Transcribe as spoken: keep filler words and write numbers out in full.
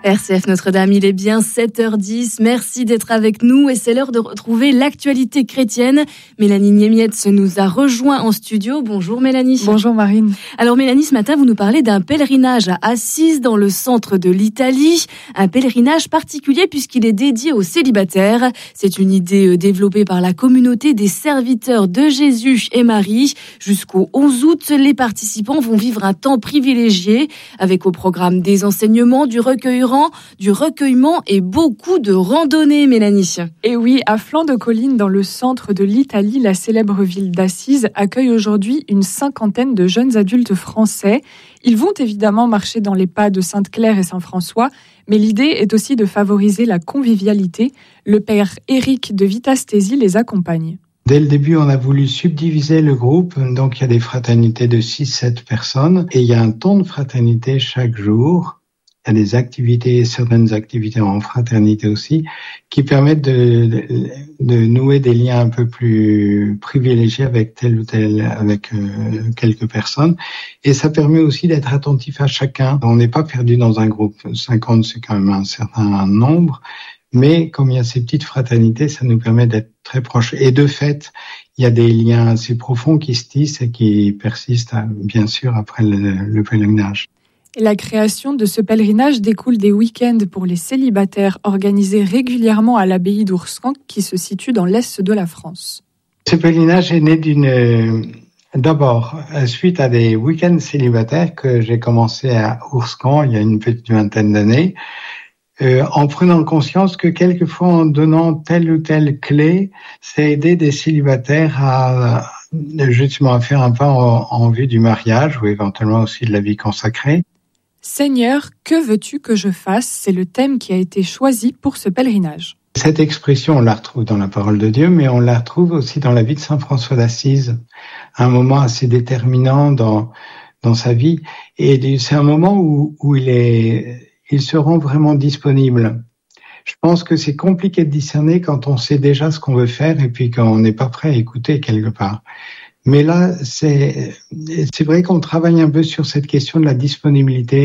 R C F Notre-Dame, il est bien sept heures dix. Merci d'être avec nous et c'est l'heure de retrouver l'actualité chrétienne. Mélanie Niemietz nous a rejoint en studio. Bonjour Mélanie. Bonjour Marine. Alors Mélanie, ce matin, vous nous parlez d'un pèlerinage à Assise dans le centre de l'Italie. Un pèlerinage particulier puisqu'il est dédié aux célibataires. C'est une idée développée par la communauté des serviteurs de Jésus et Marie. Jusqu'au onze août, les participants vont vivre un temps privilégié avec au programme des enseignements, du recueillement, du recueillement et beaucoup de randonnées, Mélanie. Et oui, à flanc de colline, dans le centre de l'Italie, la célèbre ville d'Assise accueille aujourd'hui une cinquantaine de jeunes adultes français. Ils vont évidemment marcher dans les pas de Sainte-Claire et Saint-François, mais l'idée est aussi de favoriser la convivialité. Le père Éric de Vitastési les accompagne. Dès le début, on a voulu subdiviser le groupe, donc il y a des fraternités de six sept personnes, et il y a un temps de fraternité chaque jour. Il y a des activités, certaines activités en fraternité aussi, qui permettent de, de, de nouer des liens un peu plus privilégiés avec telle ou telle, avec euh, quelques personnes. Et ça permet aussi d'être attentif à chacun. On n'est pas perdu dans un groupe. cinquante, c'est quand même un certain nombre. Mais comme il y a ces petites fraternités, ça nous permet d'être très proches. Et de fait, il y a des liens assez profonds qui se tissent et qui persistent, bien sûr, après le, le pèlerinage. Et la création de ce pèlerinage découle des week-ends pour les célibataires organisés régulièrement à l'abbaye d'Ourscan qui se situe dans l'est de la France. Ce pèlerinage est né d'une... D'abord, suite à des week-ends célibataires que j'ai commencé à Ourscan il y a une petite vingtaine d'années, euh, en prenant conscience que quelquefois en donnant telle ou telle clé, ça a aidé des célibataires à justement à faire un pas en, en vue du mariage ou éventuellement aussi de la vie consacrée. Seigneur, que veux-tu que je fasse ? C'est le thème qui a été choisi pour ce pèlerinage. Cette expression, on la retrouve dans la parole de Dieu, mais on la retrouve aussi dans la vie de Saint François d'Assise, un moment assez déterminant dans dans sa vie. Et c'est un moment où, où il est, il se rend vraiment disponible. Je pense que c'est compliqué de discerner quand on sait déjà ce qu'on veut faire et puis quand on n'est pas prêt à écouter quelque part. Mais là, c'est, c'est vrai qu'on travaille un peu sur cette question de la disponibilité.